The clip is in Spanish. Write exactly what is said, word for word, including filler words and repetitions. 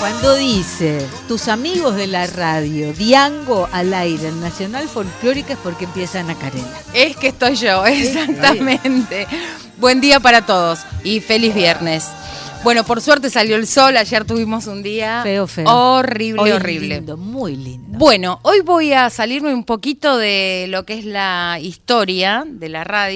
Cuando dice tus amigos de la radio, Diango al aire, en Nacional Folclórica, es porque empiezan a Carena. Es que estoy yo, exactamente. Buen día para todos y feliz viernes. Bueno, por suerte salió el sol, ayer tuvimos un día feo, feo. horrible, hoy horrible. Lindo, muy lindo. Bueno, hoy voy a salirme un poquito de lo que es la historia de la radio.